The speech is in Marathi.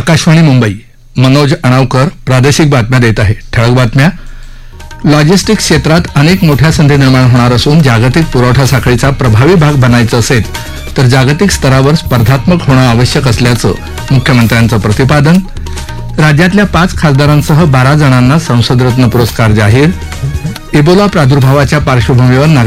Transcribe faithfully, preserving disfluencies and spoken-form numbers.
आकाशवाणी मुंबई. मनोज अणावकर प्रादेशिक बातम्या देत आहे. ठळक बातम्या. लॉजिस्टिक्स क्षेत्रात अनेक मोठ्या संधी निर्माण होणार असून जागतिक पुरवठा साखळीचा प्रभावी भाग बनायचं असेल तर जागतिक स्तरावर स्पर्धात्मक होणं आवश्यक असल्याचं मुख्यमंत्र्यांचं प्रतिपादन. राज्यातल्या पाच खासदारांसह बारा जणांना संसदरत्न पुरस्कार जाहीर. इबोला प्रादुर्भावाच्या पार्श्वभूमीवर नागरिक